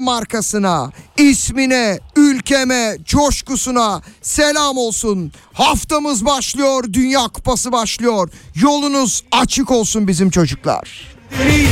markasına, ismine, ülkeme, coşkusuna selam olsun. Haftamız başlıyor, Dünya Kupası başlıyor. Yolunuz açık olsun bizim çocuklar.